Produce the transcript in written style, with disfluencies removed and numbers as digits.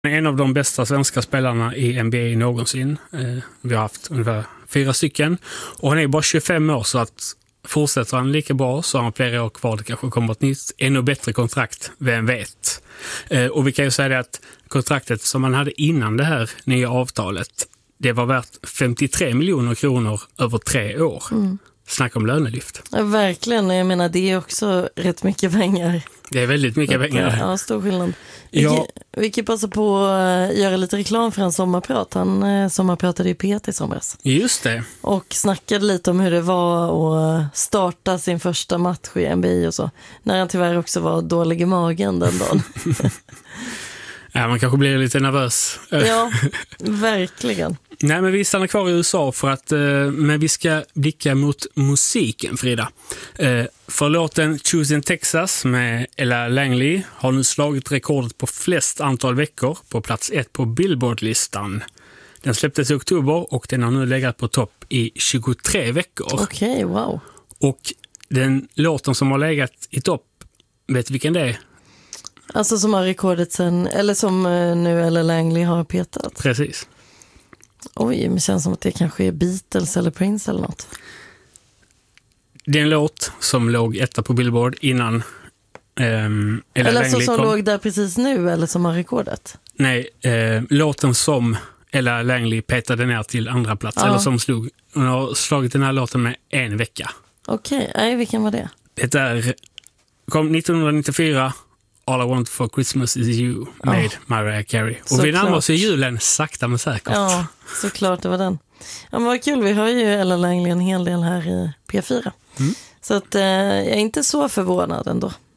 En av de bästa svenska spelarna i NBA någonsin. Vi har haft ungefär 4 stycken. Och han är bara 25 år, så att fortsätter han lika bra så har han flera år kvar. Det kanske kommer ett nytt, ännu bättre kontrakt, vem vet. Och vi kan ju säga det att kontraktet som han hade innan det här nya avtalet, det var värt 53 miljoner kronor över 3 år. Snacka om lönelyft. Ja, verkligen. Jag menar, det är också rätt mycket pengar. Det är väldigt mycket pengar. Ja, stor skillnad. Ja. Vi kan passa på att göra lite reklam för hans sommarprat. Han sommarpratade i P1 i somras. Just det. Och snackade lite om hur det var att starta sin första match i NBA och så. När han tyvärr också var dålig i magen den dagen. Ja, man kanske blir lite nervös. Ja, verkligen. Nej, men vi stannar kvar i USA för att men vi ska blicka mot musiken, Frida. För låten Choosing Texas med Ella Langley har nu slagit rekordet på flest antal veckor på plats 1 på Billboard-listan. Den släpptes i oktober och den har nu legat på topp i 23 veckor. Okej, wow. Och den låten som har legat i topp, vet du vilken det är? Alltså som har rekordet sen, eller som nu Ella Langley har petat. Precis. Oj, men det känns som att det kanske är Beatles eller Prince eller något. Det är en låt som låg etta på Billboard innan eller så som låg där precis nu, eller som har rekordet? Nej, låten som Ella Langley petade ner till andra plats. Ja. Eller som hon har slagit den här låten med 1 vecka. Okej, nej, vilken var det? Det kom 1994, All I Want for Christmas is You med Mariah Carey. Och vi närmar oss i julen sakta men säkert. Ja, såklart det var den. Ja, men vad kul, vi har ju Ella Langley en hel del här i P4. Så att jag är inte så förvånad ändå.